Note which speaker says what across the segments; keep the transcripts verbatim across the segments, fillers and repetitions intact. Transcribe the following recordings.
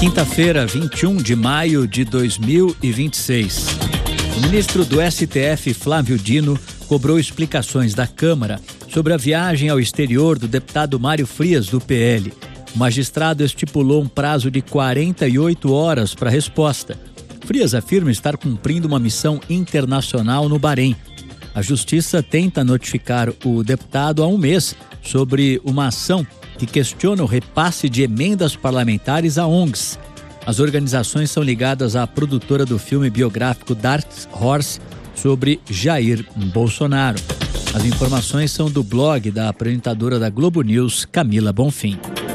Speaker 1: Quinta-feira, vinte e um de maio de dois mil e vinte e seis. O ministro do S T F, Flávio Dino, cobrou explicações da Câmara sobre a viagem ao exterior do deputado Mário Frias, do P L. O magistrado estipulou um prazo de quarenta e oito horas para a resposta. Frias afirma estar cumprindo uma missão internacional no Bahrein. A Justiça tenta notificar o deputado há um mês sobre uma ação que questiona o repasse de emendas parlamentares a O N Gs. As organizações são ligadas à produtora do filme biográfico Dark Horse sobre Jair Bolsonaro. As informações são do blog da apresentadora da Globo News, Camila Bonfim.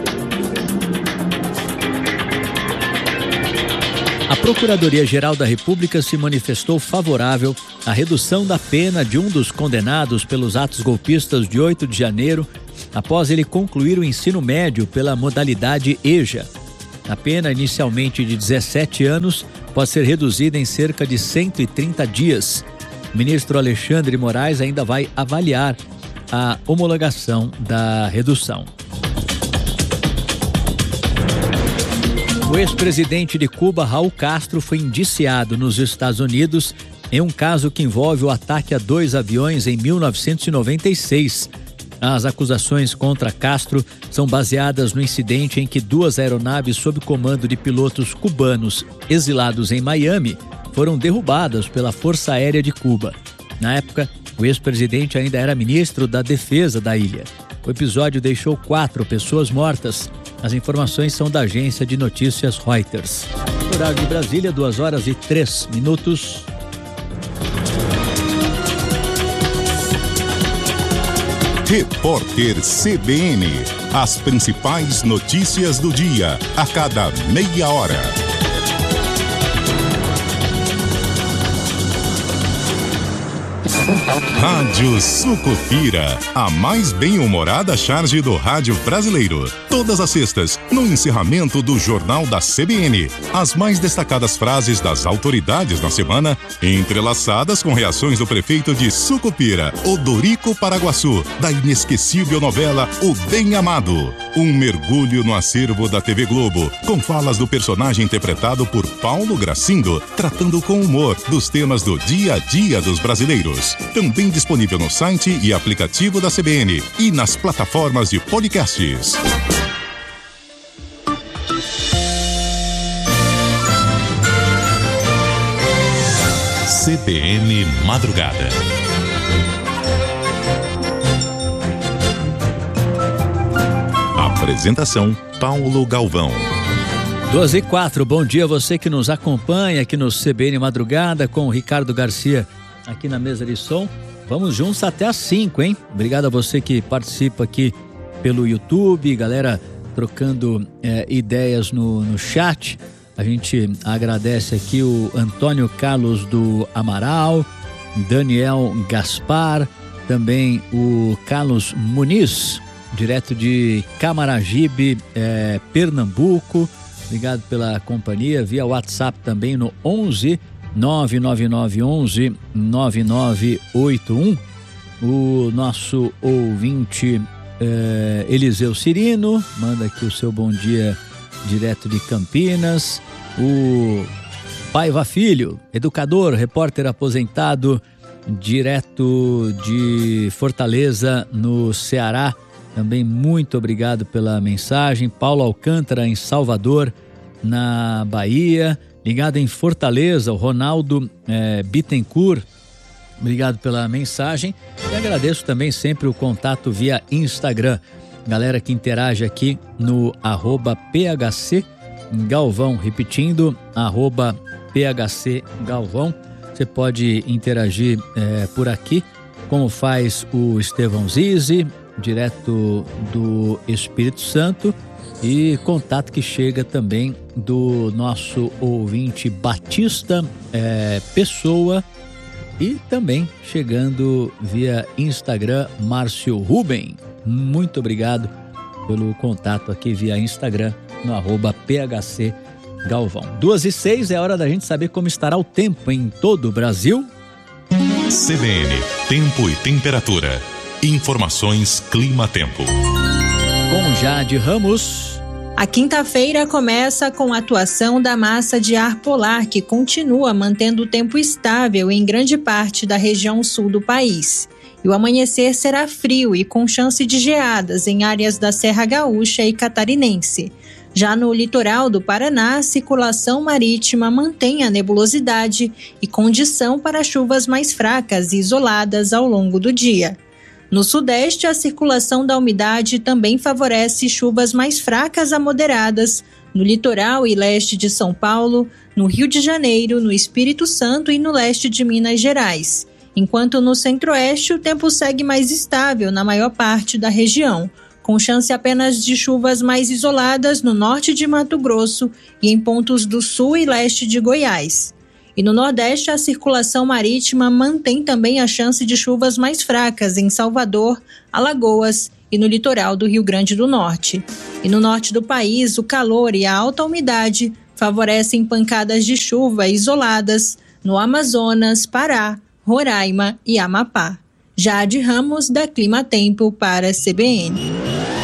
Speaker 1: A Procuradoria-Geral da República se manifestou favorável à redução da pena de um dos condenados pelos atos golpistas de oito de janeiro, após ele concluir o ensino médio pela modalidade E J A. A pena, inicialmente de dezessete anos, pode ser reduzida em cerca de cento e trinta dias. O ministro Alexandre Moraes ainda vai avaliar a homologação da redução. O ex-presidente de Cuba, Raul Castro, foi indiciado nos Estados Unidos em um caso que envolve o ataque a dois aviões em mil novecentos e noventa e seis. As acusações contra Castro são baseadas no incidente em que duas aeronaves sob comando de pilotos cubanos exilados em Miami foram derrubadas pela Força Aérea de Cuba. Na época, o ex-presidente ainda era ministro da Defesa da ilha. O episódio deixou quatro pessoas mortas. As informações são da agência de notícias Reuters. Horário de Brasília, duas horas e três minutos.
Speaker 2: Repórter C B N. As principais notícias do dia, a cada meia hora. Rádio Sucupira, a mais bem-humorada charge do rádio brasileiro. Todas as sextas, no encerramento do Jornal da C B N. As mais destacadas frases das autoridades na semana, entrelaçadas com reações do prefeito de Sucupira, Odorico Paraguaçu, da inesquecível novela O Bem Amado. Um mergulho no acervo da T V Globo, com falas do personagem interpretado por Paulo Gracindo, tratando com humor dos temas do dia a dia dos brasileiros. Também disponível no site e aplicativo da C B N e nas plataformas de podcasts. C B N Madrugada. Apresentação: Paulo Galvão.
Speaker 1: doze e quatro, bom dia a você que nos acompanha aqui no C B N Madrugada com o Ricardo Garcia aqui na mesa de som. Vamos juntos até às cinco, hein? Obrigado a você que participa aqui pelo YouTube, galera trocando é, ideias no, no chat. A gente agradece aqui o Antônio Carlos do Amaral, Daniel Gaspar, também o Carlos Muniz, direto de Camaragibe, é, Pernambuco. Obrigado pela companhia, via WhatsApp também no onze nove nove nove onze nove nove oito um. O nosso ouvinte é, Eliseu Cirino manda aqui o seu bom dia direto de Campinas. O Paiva Filho, educador, repórter aposentado, direto de Fortaleza, no Ceará. Também muito obrigado pela mensagem. Paulo Alcântara, em Salvador, na Bahia. Ligado em Fortaleza, o Ronaldo é, Bittencourt. Obrigado pela mensagem. E agradeço também sempre o contato via Instagram. Galera que interage aqui no arroba P H C Galvão, repetindo, arroba P H C Galvão. Você pode interagir é, por aqui, como faz o Estevão Zizi, direto do Espírito Santo, e contato que chega também do nosso ouvinte Batista é, Pessoa, e também chegando via Instagram, Márcio Ruben. Muito obrigado pelo contato aqui via Instagram, no arroba P H C Galvão. Duas e seis, é hora da gente saber como estará o tempo em todo o Brasil.
Speaker 2: C B N, tempo e temperatura. Informações Clima Tempo.
Speaker 1: Com Jade Ramos.
Speaker 3: A quinta-feira começa com a atuação da massa de ar polar, que continua mantendo o tempo estável em grande parte da região sul do país. E o amanhecer será frio e com chance de geadas em áreas da Serra Gaúcha e Catarinense. Já no litoral do Paraná, a circulação marítima mantém a nebulosidade e condição para chuvas mais fracas e isoladas ao longo do dia. No sudeste, a circulação da umidade também favorece chuvas mais fracas a moderadas no litoral e leste de São Paulo, no Rio de Janeiro, no Espírito Santo e no leste de Minas Gerais. Enquanto no centro-oeste, o tempo segue mais estável na maior parte da região, com chance apenas de chuvas mais isoladas no norte de Mato Grosso e em pontos do sul e leste de Goiás. E no Nordeste, a circulação marítima mantém também a chance de chuvas mais fracas em Salvador, Alagoas e no litoral do Rio Grande do Norte. E no norte do país, o calor e a alta umidade favorecem pancadas de chuva isoladas no Amazonas, Pará, Roraima e Amapá. Jade Ramos, da Clima Tempo, para a C B N.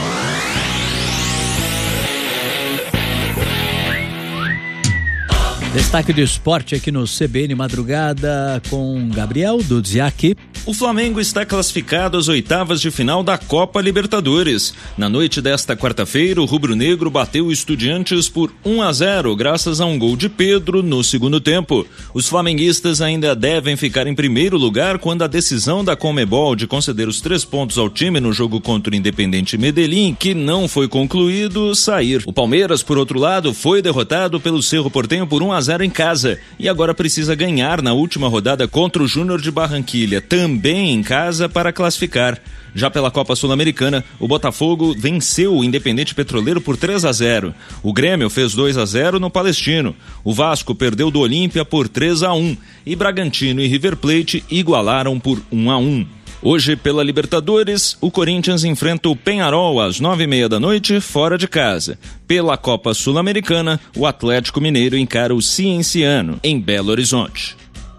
Speaker 1: Destaque do esporte aqui no C B N Madrugada com Gabriel Dudziak.
Speaker 4: O Flamengo está classificado às oitavas de final da Copa Libertadores. Na noite desta quarta-feira, o rubro-negro bateu o Estudiantes por um a zero, graças a um gol de Pedro no segundo tempo. Os flamenguistas ainda devem ficar em primeiro lugar quando a decisão da Conmebol de conceder os três pontos ao time no jogo contra o Independente Medellín, que não foi concluído, sair. O Palmeiras, por outro lado, foi derrotado pelo Cerro Porteño por um a zero em casa e agora precisa ganhar na última rodada contra o Júnior de Barranquilha, também em casa, para classificar. Já pela Copa Sul-Americana, o Botafogo venceu o Independente Petroleiro por três a zero. O Grêmio fez dois a zero no Palestino. O Vasco perdeu do Olímpia por três a um e Bragantino e River Plate igualaram por um a um. Hoje, pela Libertadores, o Corinthians enfrenta o Peñarol às nove e meia da noite, fora de casa. Pela Copa Sul-Americana, o Atlético Mineiro encara o Cienciano, em Belo Horizonte.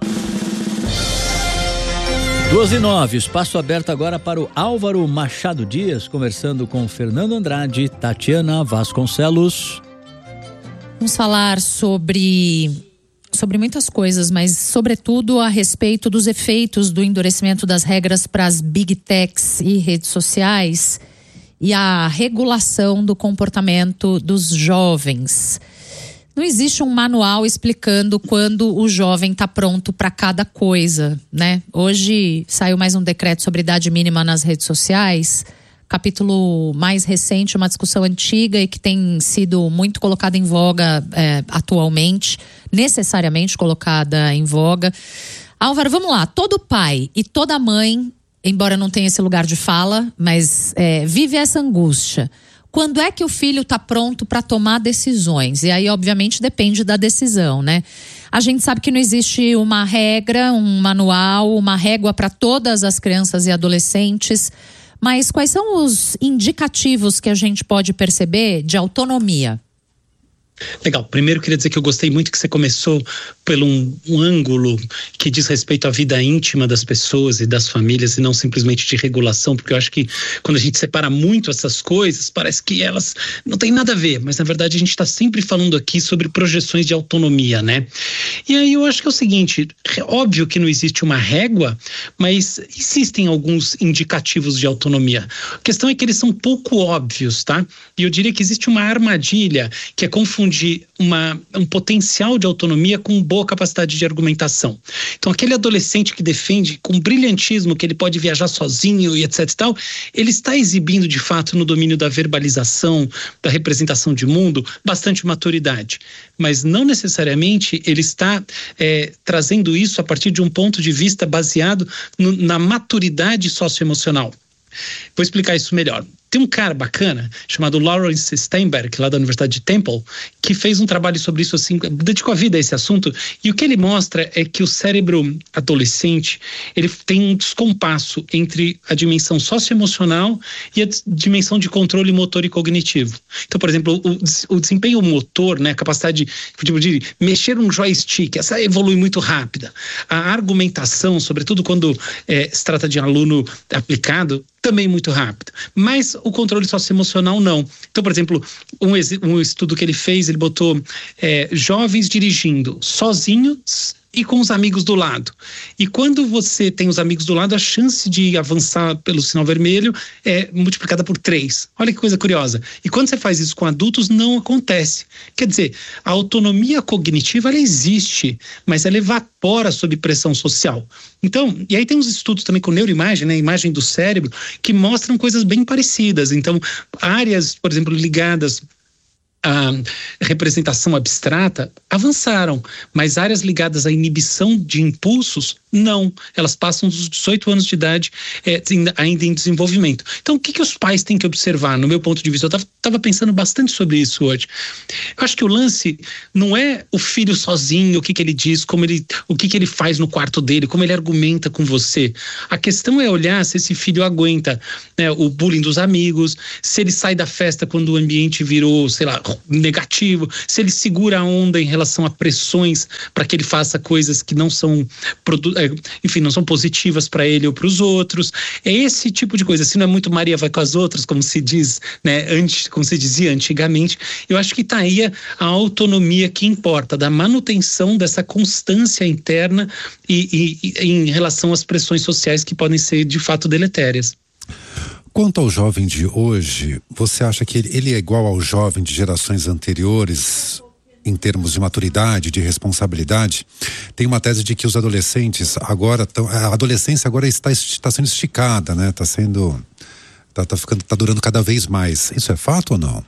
Speaker 1: duas e nove, espaço aberto agora para o Álvaro Machado Dias, conversando com Fernando Andrade, Tatiana Vasconcelos.
Speaker 5: Vamos falar sobre, sobre muitas coisas, mas sobretudo a respeito dos efeitos do endurecimento das regras para as Big Techs e redes sociais e a regulação do comportamento dos jovens. Não existe um manual explicando quando o jovem está pronto para cada coisa, né? Hoje saiu mais um decreto sobre idade mínima nas redes sociais, capítulo mais recente, uma discussão antiga e que tem sido muito colocada em voga é, atualmente, necessariamente colocada em voga. Álvaro, vamos lá, todo pai e toda mãe, embora não tenha esse lugar de fala, mas é, vive essa angústia. Quando é que o filho está pronto para tomar decisões? E aí, obviamente, depende da decisão, né? A gente sabe que não existe uma regra, um manual, uma régua para todas as crianças e adolescentes, mas quais são os indicativos que a gente pode perceber de autonomia?
Speaker 6: Legal, primeiro queria dizer que eu gostei muito que você começou pelo um, um ângulo que diz respeito à vida íntima das pessoas e das famílias e não simplesmente de regulação, porque eu acho que quando a gente separa muito essas coisas, parece que elas não têm nada a ver, mas na verdade a gente está sempre falando aqui sobre projeções de autonomia, né? E aí eu acho que é o seguinte, é óbvio que não existe uma régua, mas existem alguns indicativos de autonomia. A questão é que eles são pouco óbvios, tá? E eu diria que existe uma armadilha que é confundir uma, um potencial de autonomia com boa capacidade de argumentação. Então, aquele adolescente que defende com brilhantismo que ele pode viajar sozinho e etc e tal, ele está exibindo de fato no domínio da verbalização, da representação de mundo, bastante maturidade. Mas não necessariamente ele está é, trazendo isso a partir de um ponto de vista baseado no, na maturidade socioemocional. Vou explicar isso melhor. Tem um cara bacana chamado Lawrence Steinberg, lá da Universidade de Temple, que fez um trabalho sobre isso, assim, dedicou a vida a esse assunto, e o que ele mostra é que o cérebro adolescente, ele tem um descompasso entre a dimensão socioemocional e a dimensão de controle motor e cognitivo. Então, por exemplo, o, o desempenho motor, né, a capacidade de, de mexer um joystick, essa evolui muito rápida. A argumentação, sobretudo quando é, se trata de aluno aplicado, também muito rápido. Mas o controle socioemocional não. Então, por exemplo, um, um estudo que ele fez, ele botou é, jovens dirigindo sozinhos e com os amigos do lado. E quando você tem os amigos do lado, a chance de avançar pelo sinal vermelho é multiplicada por três. Olha que coisa curiosa. E quando você faz isso com adultos, não acontece. Quer dizer, a autonomia cognitiva, ela existe, mas ela evapora sob pressão social. Então, e aí tem uns estudos também com neuroimagem, né, imagem do cérebro, que mostram coisas bem parecidas. Então, áreas, por exemplo, ligadas a representação abstrata avançaram, mas áreas ligadas à inibição de impulsos, não. Elas passam dos dezoito anos de idade é, ainda em desenvolvimento. Então, o que, que os pais têm que observar? No meu ponto de vista, eu estava pensando bastante sobre isso hoje. Eu acho que o lance não é o filho sozinho, o que, que ele diz, como ele, o que, que ele faz no quarto dele, como ele argumenta com você. A questão é olhar se esse filho aguenta, né, o bullying dos amigos, se ele sai da festa quando o ambiente virou, sei lá, negativo, se ele segura a onda em relação a pressões para que ele faça coisas que não são, enfim, não são positivas para ele ou para os outros. É esse tipo de coisa. Se não é muito Maria vai com as outras, como se diz, né, antes, como se dizia antigamente, eu acho que está aí a, a autonomia que importa, da manutenção dessa constância interna e, e, e em relação às pressões sociais que podem ser de fato deletérias.
Speaker 7: Quanto ao jovem de hoje, você acha que ele é igual ao jovem de gerações anteriores em termos de maturidade, de responsabilidade? Tem uma tese de que os adolescentes agora, tão, a adolescência agora está, está sendo esticada, né? Está sendo, está tá ficando, está durando cada vez mais. Isso é fato ou não?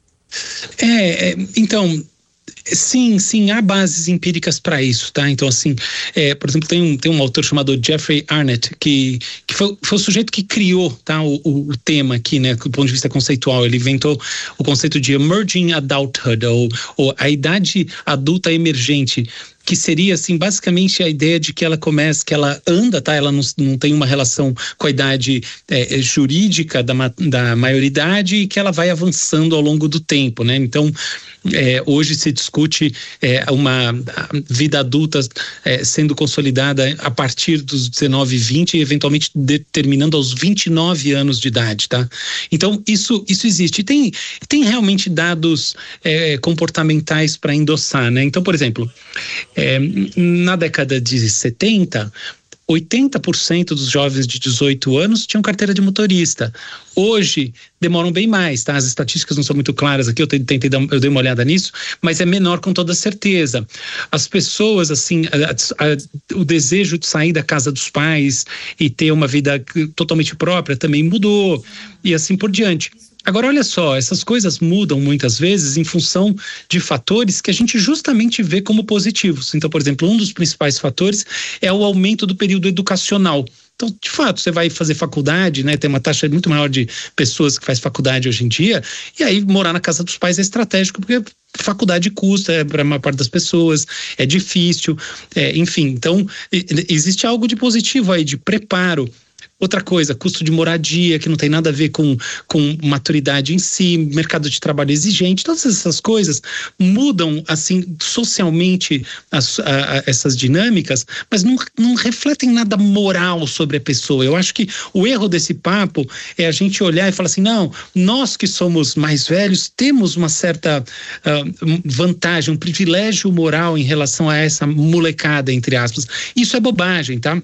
Speaker 6: É, é então... Sim, sim, há bases empíricas para isso, tá? Então, assim, é, por exemplo, tem um, tem um autor chamado Jeffrey Arnett, que, que foi, foi o sujeito que criou, tá, o, o, o tema aqui, né, do ponto de vista conceitual. Ele inventou o conceito de emerging adulthood, ou, ou a idade adulta emergente, que seria, assim, basicamente a ideia de que ela começa, que ela anda, tá? Ela não, não tem uma relação com a idade é, jurídica da, da maioridade e que ela vai avançando ao longo do tempo, né? Então, é, hoje se discute é, uma vida adulta é, sendo consolidada a partir dos dezenove, vinte e eventualmente determinando aos vinte e nove anos de idade, tá? Então, isso, isso existe. E tem, tem realmente dados é, comportamentais para endossar, né? Então, por exemplo, É, na década de setenta, oitenta por cento dos jovens de dezoito anos tinham carteira de motorista. Hoje, demoram bem mais, tá? As estatísticas não são muito claras aqui, eu tentei dar, eu dei uma olhada nisso, mas é menor com toda certeza. As pessoas, assim, a, a, o desejo de sair da casa dos pais e ter uma vida totalmente própria também mudou, e assim por diante. Agora, olha só, essas coisas mudam muitas vezes em função de fatores que a gente justamente vê como positivos. Então, por exemplo, um dos principais fatores é o aumento do período educacional. Então, de fato, você vai fazer faculdade, né? Tem uma taxa muito maior de pessoas que faz faculdade hoje em dia, e aí morar na casa dos pais é estratégico, porque faculdade custa, é, para a maior parte das pessoas, é difícil, é, enfim. Então, existe algo de positivo aí, de preparo. Outra coisa, custo de moradia, que não tem nada a ver com, com maturidade em si, mercado de trabalho exigente, todas essas coisas mudam, assim, socialmente as, a, a, essas dinâmicas, mas não, não refletem nada moral sobre a pessoa. Eu acho que o erro desse papo é a gente olhar e falar assim, não, nós que somos mais velhos temos uma certa uh, vantagem, um privilégio moral em relação a essa molecada, entre aspas. Isso é bobagem, tá?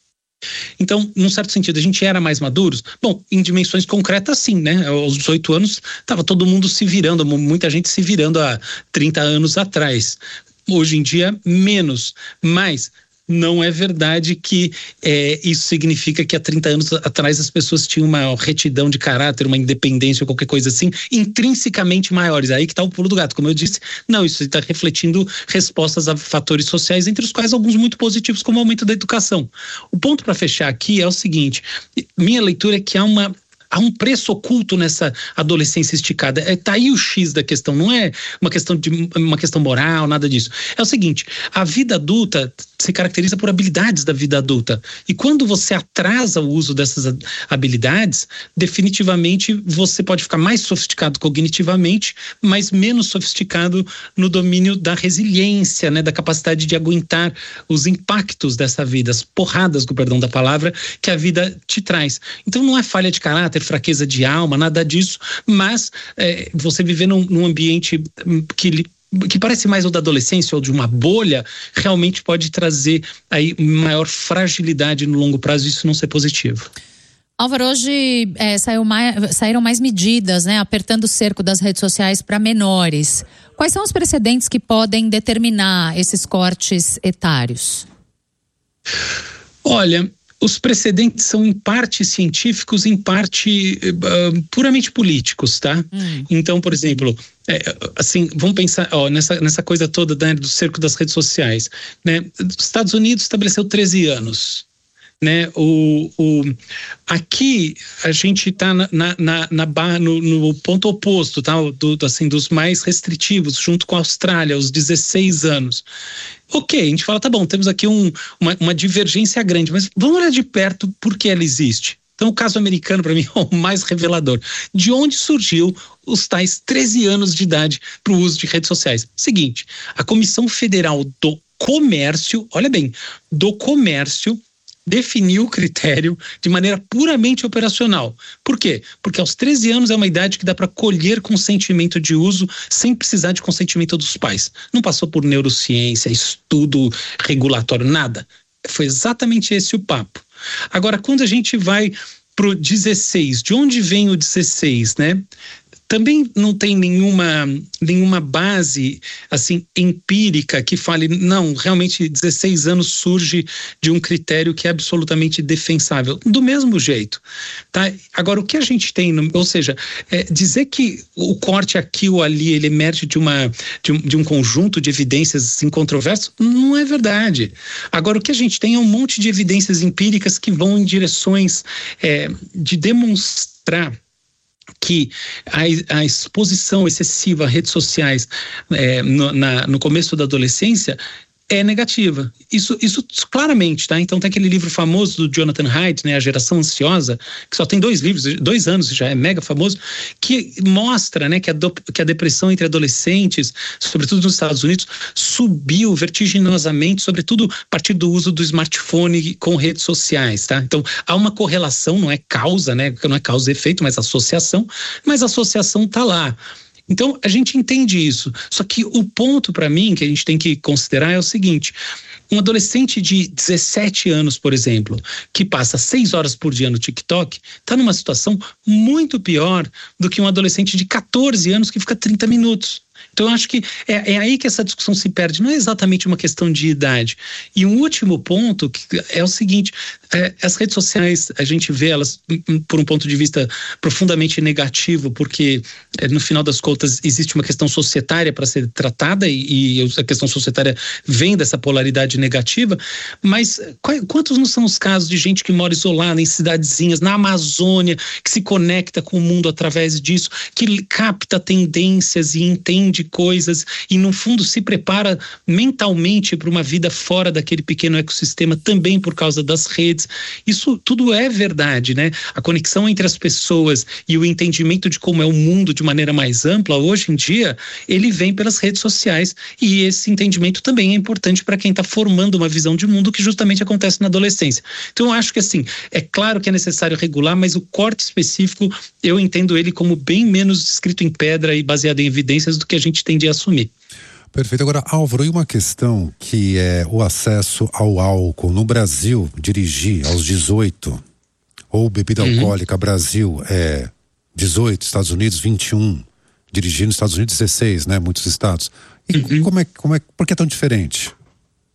Speaker 6: Então, num certo sentido, a gente era mais maduros? Bom, em dimensões concretas, sim, né? Aos dezoito anos, estava todo mundo se virando, muita gente se virando há trinta anos atrás. Hoje em dia, menos. Mas não é verdade que é, isso significa que há trinta anos atrás as pessoas tinham uma retidão de caráter, uma independência ou qualquer coisa assim, intrinsecamente maiores. Aí que está o pulo do gato. Como eu disse, não, isso está refletindo respostas a fatores sociais, entre os quais alguns muito positivos, como o aumento da educação. O ponto para fechar aqui é o seguinte, minha leitura é que há uma há um preço oculto nessa adolescência esticada. É, tá aí o X da questão, não é uma questão de uma questão moral, nada disso. É o seguinte, a vida adulta se caracteriza por habilidades da vida adulta. E quando você atrasa o uso dessas habilidades, definitivamente você pode ficar mais sofisticado cognitivamente, mas menos sofisticado no domínio da resiliência, né, da capacidade de aguentar os impactos dessa vida, as porradas, com o perdão da palavra, que a vida te traz. Então não é falha de caráter, fraqueza de alma, nada disso, mas é, você viver num, num ambiente que lhe que parece mais o da adolescência ou de uma bolha, realmente pode trazer aí maior fragilidade no longo prazo e isso não ser positivo.
Speaker 5: Álvaro, hoje é, saiu mais, saíram mais medidas, né, apertando o cerco das redes sociais para menores. Quais são os precedentes que podem determinar esses cortes etários?
Speaker 6: Olha, os precedentes são em parte científicos, em parte uh, puramente políticos, tá? Hum. Então, por exemplo, é, assim, vamos pensar ó, nessa, nessa coisa toda, né, do cerco das redes sociais, né? Os Estados Unidos estabeleceu treze anos. Né, o, o, aqui a gente está na, na, na, na, no, no ponto oposto, tá? Do, assim, dos mais restritivos, junto com a Austrália, os dezesseis anos. Ok, a gente fala, tá bom, temos aqui um, uma, uma divergência grande, mas vamos olhar de perto por que ela existe. Então o caso americano para mim é o mais revelador. De onde surgiu os tais treze anos de idade para o uso de redes sociais? Seguinte, a Comissão Federal do Comércio, olha bem, do Comércio, definiu o critério de maneira puramente operacional. Por quê? Porque aos treze anos é uma idade que dá para colher consentimento de uso sem precisar de consentimento dos pais. Não passou por neurociência, estudo regulatório, nada. Foi exatamente esse o papo. Agora, quando a gente vai pro dezesseis, de onde vem o dezesseis, né? Também não tem nenhuma, nenhuma base assim empírica que fale, não, realmente dezesseis anos surge de um critério que é absolutamente defensável. Do mesmo jeito, tá? Agora, o que a gente tem, no, ou seja, é dizer que o corte aqui ou ali, ele emerge de, uma, de, um, de um conjunto de evidências incontroversas, não é verdade. Agora, o que a gente tem é um monte de evidências empíricas que vão em direções é, de demonstrar que a, a exposição excessiva a redes sociais é, no, na, no começo da adolescência é negativa. Isso, isso claramente, tá? Então tem aquele livro famoso do Jonathan Haidt, né? A Geração Ansiosa, que só tem dois livros, dois anos, já é mega famoso, que mostra, né, que a, do, que a depressão entre adolescentes, sobretudo nos Estados Unidos, subiu vertiginosamente, sobretudo a partir do uso do smartphone com redes sociais, tá? Então há uma correlação, não é causa, né? Não é causa e efeito, mas associação, mas a associação tá lá. Então, a gente entende isso. Só que o ponto para mim que a gente tem que considerar é o seguinte: um adolescente de dezessete anos, por exemplo, que passa seis horas por dia no TikTok, está numa situação muito pior do que um adolescente de catorze anos que fica trinta minutos. Então, eu acho que é, é aí que essa discussão se perde, não é exatamente uma questão de idade. E um último ponto que é o seguinte, é, as redes sociais, a gente vê elas por um ponto de vista profundamente negativo, porque é, no final das contas existe uma questão societária para ser tratada e, e a questão societária vem dessa polaridade negativa, mas quantos não são os casos de gente que mora isolada em cidadezinhas, na Amazônia, que se conecta com o mundo através disso, que capta tendências e entende coisas e no fundo se prepara mentalmente para uma vida fora daquele pequeno ecossistema também por causa das redes. Isso tudo é verdade, né? A conexão entre as pessoas e o entendimento de como é o mundo de maneira mais ampla hoje em dia, ele vem pelas redes sociais e esse entendimento também é importante para quem está formando uma visão de mundo que justamente acontece na adolescência. Então eu acho que assim, é claro que é necessário regular, mas o corte específico eu entendo ele como bem menos escrito em pedra e baseado em evidências do que a gente tende a assumir.
Speaker 7: Perfeito. Agora, Álvaro, e uma questão que é o acesso ao álcool. No Brasil, dirigir aos dezoito, ou bebida uhum. alcoólica, Brasil é dezoito, Estados Unidos vinte e um, dirigir nos Estados Unidos dezesseis, né? Muitos estados. E uhum. como é, como é, por que é tão diferente?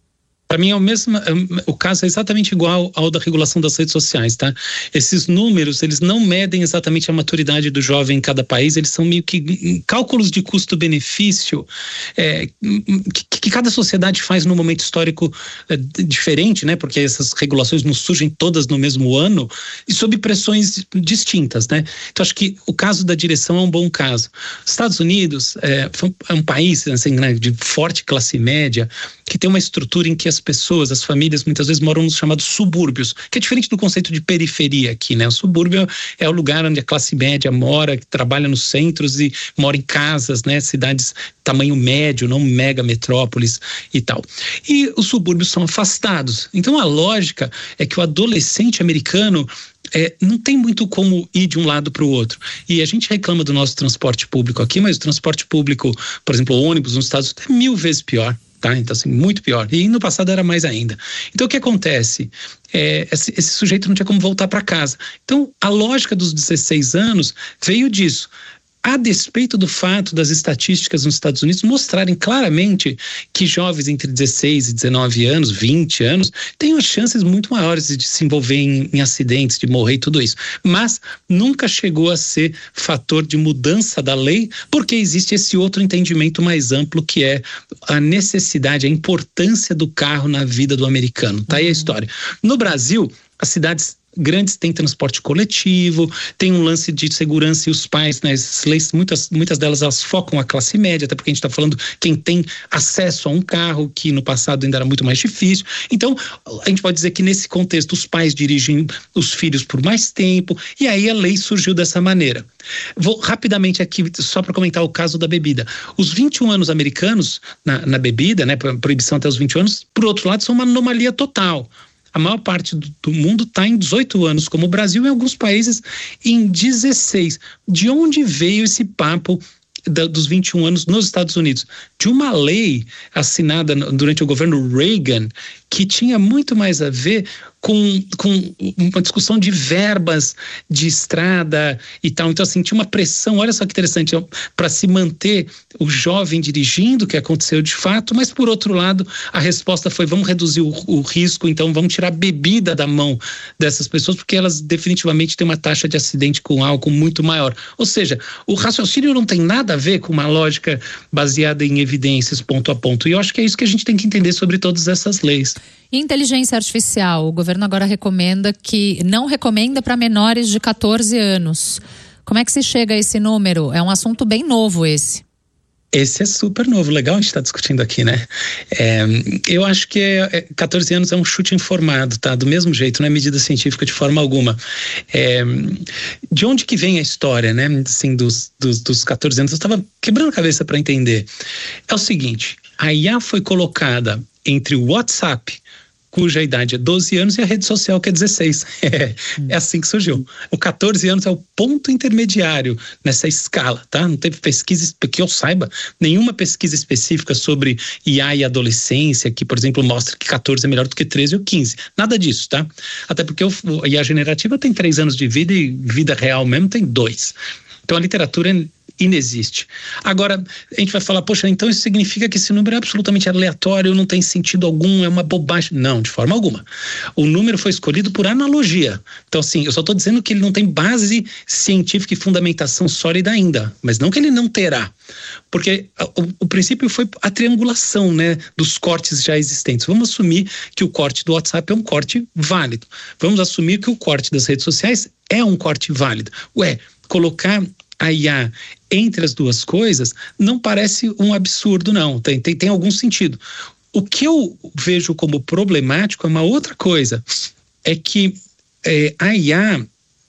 Speaker 6: Para mim é o mesmo, o caso é exatamente igual ao da regulação das redes sociais, tá? Esses números, eles não medem exatamente a maturidade do jovem em cada país, eles são meio que cálculos de custo-benefício é, que, que cada sociedade faz num momento histórico é, diferente, né? Porque essas regulações não surgem todas no mesmo ano e sob pressões distintas, né? Então acho que o caso da direção é um bom caso. Estados Unidos é, é um país assim, né, de forte classe média, que tem uma estrutura em que as pessoas, as famílias, muitas vezes moram nos chamados subúrbios, que é diferente do conceito de periferia aqui, né? O subúrbio é o lugar onde a classe média mora, que trabalha nos centros e mora em casas, né? Cidades tamanho médio, não mega metrópoles e tal. E os subúrbios são afastados. Então a lógica é que o adolescente americano É, não tem muito como ir de um lado para o outro. E a gente reclama do nosso transporte público aqui, mas o transporte público, por exemplo, o ônibus nos Estados Unidos é mil vezes pior, tá? Então, assim, muito pior. E no passado era mais ainda. Então, o que acontece? É, esse, esse sujeito não tinha como voltar para casa. Então, a lógica dos dezesseis anos veio disso. A despeito do fato das estatísticas nos Estados Unidos mostrarem claramente que jovens entre dezesseis e dezenove anos, vinte anos, têm as chances muito maiores de se envolver em, em acidentes, de morrer e tudo isso. Mas nunca chegou a ser fator de mudança da lei, porque existe esse outro entendimento mais amplo que é a necessidade, a importância do carro na vida do americano. Tá aí a história. No Brasil, as cidades grandes têm transporte coletivo, tem um lance de segurança e os pais, né, essas leis, muitas, muitas delas elas focam a classe média, até porque a gente está falando quem tem acesso a um carro, que no passado ainda era muito mais difícil. Então, a gente pode dizer que nesse contexto os pais dirigem os filhos por mais tempo, e aí a lei surgiu dessa maneira. Vou rapidamente aqui, só para comentar o caso da bebida. Os vinte e um anos americanos na, na bebida, né, proibição até os vinte anos, por outro lado, são uma anomalia total. A maior parte do, do mundo está em dezoito anos, como o Brasil, em alguns países em dezesseis. De onde veio esse papo da, dos vinte e um anos nos Estados Unidos? De uma lei assinada durante o governo Reagan, que tinha muito mais a ver com, com uma discussão de verbas de estrada e tal. Então, assim, tinha uma pressão, olha só que interessante, para se manter o jovem dirigindo, que aconteceu de fato, mas, por outro lado, a resposta foi: vamos reduzir o, o risco, então vamos tirar a bebida da mão dessas pessoas, porque elas definitivamente têm uma taxa de acidente com álcool muito maior. Ou seja, o raciocínio não tem nada a ver com uma lógica baseada em evidências ponto a ponto. E eu acho que é isso que a gente tem que entender sobre todas essas leis.
Speaker 5: Inteligência artificial, o governo agora recomenda que não recomenda para menores de catorze anos. Como é que se chega a esse número? É um assunto bem novo esse.
Speaker 6: Esse é super novo, legal a gente está discutindo aqui, né? É, eu acho que é, é, catorze anos é um chute informado, tá? Do mesmo jeito, não é medida científica de forma alguma. É, de onde que vem a história, né? Assim, dos, dos, dos catorze anos, eu estava quebrando a cabeça para entender. É o seguinte, a I A foi colocada entre o WhatsApp, cuja idade é doze anos, e a rede social, que é dezesseis. É, é assim que surgiu. O catorze anos é o ponto intermediário nessa escala, tá? Não teve pesquisa, que eu saiba, nenhuma pesquisa específica sobre I A e adolescência, que, por exemplo, mostra que catorze é melhor do que treze ou quinze. Nada disso, tá? Até porque o, a I A generativa tem três anos de vida e vida real mesmo tem dois. Então a literatura é inexiste. Agora, a gente vai falar, poxa, então isso significa que esse número é absolutamente aleatório, não tem sentido algum, é uma bobagem. Não, de forma alguma. O número foi escolhido por analogia. Então, assim, eu só estou dizendo que ele não tem base científica e fundamentação sólida ainda, mas não que ele não terá. Porque o, o princípio foi a triangulação, né, dos cortes já existentes. Vamos assumir que o corte do WhatsApp é um corte válido. Vamos assumir que o corte das redes sociais é um corte válido. Ué, colocar a I A entre as duas coisas não parece um absurdo, não. Tem, tem, tem algum sentido. O que eu vejo como problemático é uma outra coisa. É que é, a I A,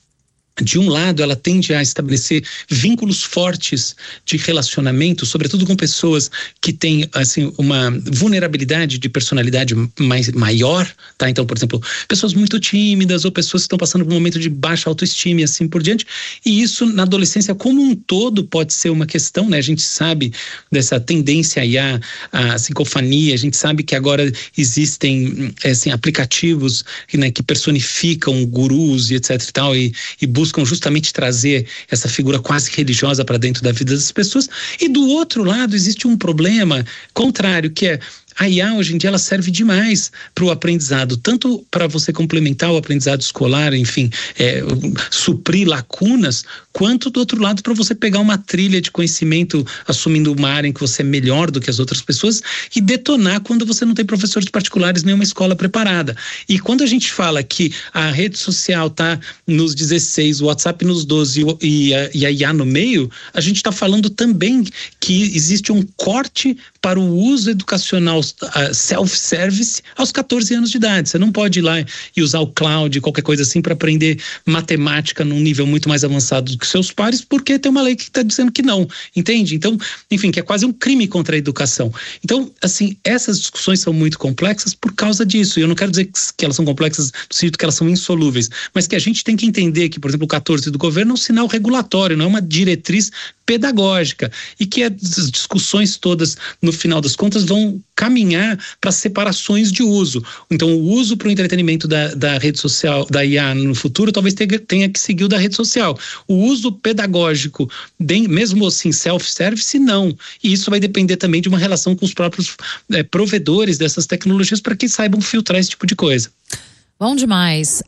Speaker 6: de um lado, ela tende a estabelecer vínculos fortes de relacionamento, sobretudo com pessoas que têm, assim, uma vulnerabilidade de personalidade mais, maior, tá? Então, por exemplo, pessoas muito tímidas ou pessoas que estão passando por um momento de baixa autoestima e assim por diante. E isso, na adolescência como um todo, pode ser uma questão, né? A gente sabe dessa tendência aí à, à psicofania, a gente sabe que agora existem, assim, aplicativos, né, que personificam gurus e etc e tal, e, e buscam buscam justamente trazer essa figura quase religiosa para dentro da vida das pessoas. E do outro lado existe um problema contrário, que é a I A hoje em dia ela serve demais para o aprendizado, tanto para você complementar o aprendizado escolar, enfim, é, suprir lacunas, quanto do outro lado para você pegar uma trilha de conhecimento, assumindo uma área em que você é melhor do que as outras pessoas e detonar quando você não tem professores particulares nem uma escola preparada. E quando a gente fala que a rede social tá nos dezesseis, o WhatsApp nos doze e a, e a I A no meio, a gente está falando também que existe um corte para o uso educacional uh, self-service aos catorze anos de idade. Você não pode ir lá e usar o cloud, qualquer coisa assim, para aprender matemática num nível muito mais avançado do que seus pares, porque tem uma lei que está dizendo que não, entende? Então, enfim, que é quase um crime contra a educação. Então, assim, essas discussões são muito complexas por causa disso. E eu não quero dizer que elas são complexas no sentido que elas são insolúveis, mas que a gente tem que entender que, por exemplo, o catorze do governo é um sinal regulatório, não é uma diretriz pedagógica, e que as discussões todas, no final das contas, vão caminhar para separações de uso. Então, o uso para o entretenimento da, da rede social, da I A no futuro, talvez tenha, tenha que seguir o da rede social. O uso pedagógico, de, mesmo assim, self-service, não. E isso vai depender também de uma relação com os próprios é, provedores dessas tecnologias para que saibam filtrar esse tipo de coisa.
Speaker 5: Bom demais.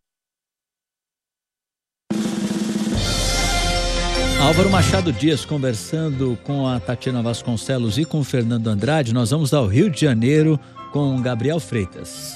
Speaker 1: Álvaro Machado Dias conversando com a Tatiana Vasconcelos e com o Fernando Andrade. Nós vamos ao Rio de Janeiro com Gabriel Freitas.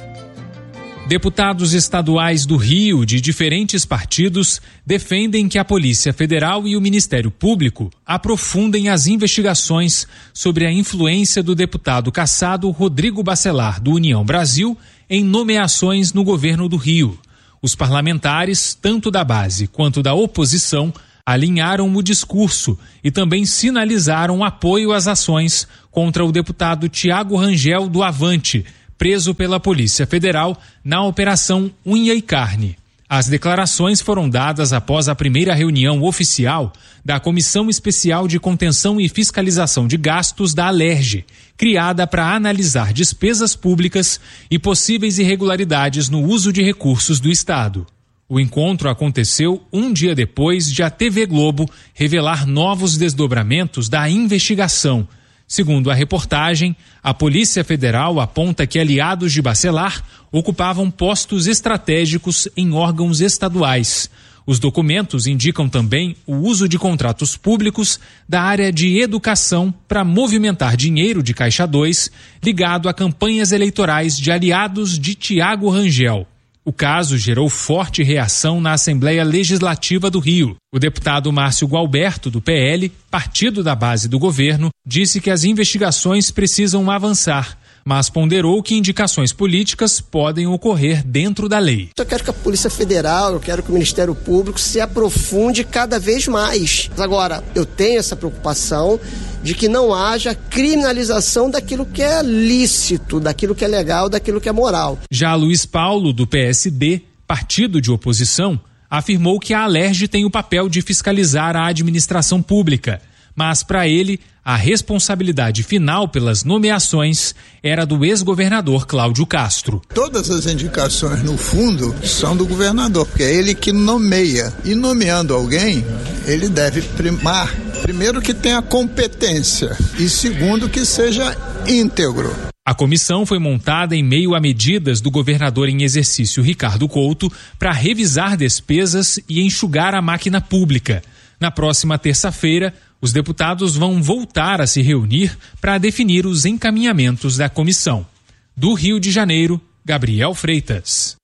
Speaker 8: Deputados estaduais do Rio, de diferentes partidos, defendem que a Polícia Federal e o Ministério Público aprofundem as investigações sobre a influência do deputado cassado Rodrigo Bacelar, do União Brasil, em nomeações no governo do Rio. Os parlamentares, tanto da base quanto da oposição, alinharam o discurso e também sinalizaram apoio às ações contra o deputado Tiago Rangel do Avante, preso pela Polícia Federal na Operação Unha e Carne. As declarações foram dadas após a primeira reunião oficial da Comissão Especial de Contenção e Fiscalização de Gastos da Alerj, criada para analisar despesas públicas e possíveis irregularidades no uso de recursos do Estado. O encontro aconteceu um dia depois de a T V Globo revelar novos desdobramentos da investigação. Segundo a reportagem, a Polícia Federal aponta que aliados de Bacelar ocupavam postos estratégicos em órgãos estaduais. Os documentos indicam também o uso de contratos públicos da área de educação para movimentar dinheiro de Caixa dois ligado a campanhas eleitorais de aliados de Tiago Rangel. O caso gerou forte reação na Assembleia Legislativa do Rio. O deputado Márcio Gualberto, do P L, partido da base do governo, disse que as investigações precisam avançar, mas ponderou que indicações políticas podem ocorrer dentro da lei.
Speaker 9: Eu quero que a Polícia Federal, eu quero que o Ministério Público se aprofunde cada vez mais. Agora, eu tenho essa preocupação de que não haja criminalização daquilo que é lícito, daquilo que é legal, daquilo que é moral.
Speaker 8: Já Luiz Paulo, do P S D, partido de oposição, afirmou que a Alerj tem o papel de fiscalizar a administração pública, mas para ele, a responsabilidade final pelas nomeações era do ex-governador Cláudio Castro.
Speaker 10: Todas as indicações, no fundo, são do governador, porque é ele que nomeia. E nomeando alguém, ele deve primar, primeiro, que tenha competência e segundo, que seja íntegro.
Speaker 8: A comissão foi montada em meio a medidas do governador em exercício Ricardo Couto para revisar despesas e enxugar a máquina pública. Na próxima terça-feira, os deputados vão voltar a se reunir para definir os encaminhamentos da comissão. Do Rio de Janeiro, Gabriel Freitas.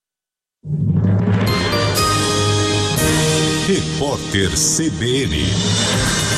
Speaker 2: Repórter C B N.